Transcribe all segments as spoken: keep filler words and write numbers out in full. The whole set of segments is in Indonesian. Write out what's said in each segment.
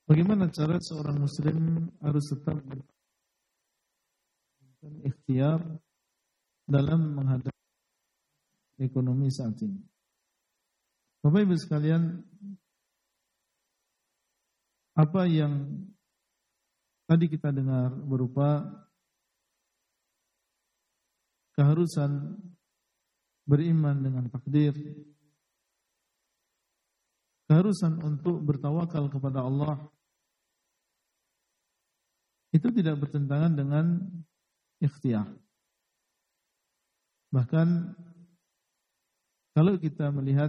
Bagaimana cara seorang muslim harus tetap berikhtiar dalam menghadapi ekonomi saat ini? Bapak Ibu sekalian, apa yang tadi kita dengar berupa keharusan beriman dengan takdir, keharusan untuk bertawakal kepada Allah, itu tidak bertentangan dengan ikhtiar. Bahkan kalau kita melihat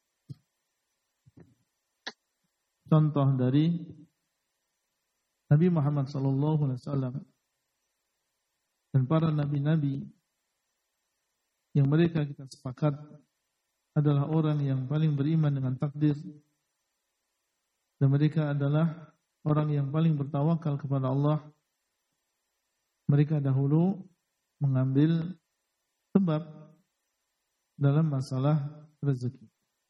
contoh dari Nabi Muhammad sallallahu alaihi wasallam dan para nabi-nabi yang mereka kita sepakat adalah orang yang paling beriman dengan takdir, dan mereka adalah orang yang paling bertawakal kepada Allah. Mereka dahulu mengambil sebab dalam masalah rezeki.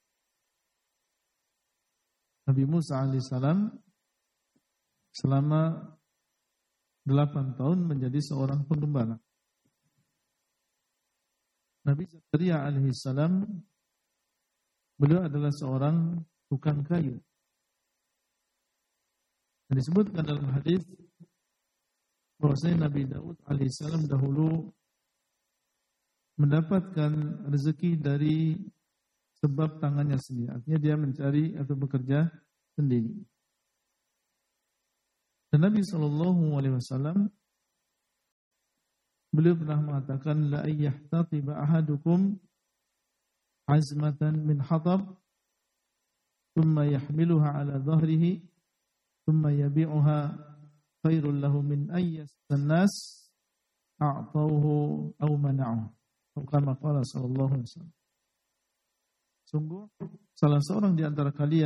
Nabi Musa alaihissalam selama delapan tahun menjadi seorang penggembala. Nabi Zakaria alaihissalam, beliau adalah seorang tukang kayu. Dan disebutkan dalam hadis bahwasanya Nabi Daud alaihissalam dahulu mendapatkan rezeki dari sebab tangannya sendiri. Artinya dia mencari atau bekerja sendiri. Dan Nabi sallallahu alaihi wasallam beliau pernah mengatakan, la ayyahtatib ahadukum azmatan min hatab thumma yahmiluha ala dhahrihi thumma yabi'uha khairul lahu min ayyastan nas a'tauhu aw mana'uhu. Kama qala sallallahu alaihi wasallam. Sungguh salah seorang di antara kalian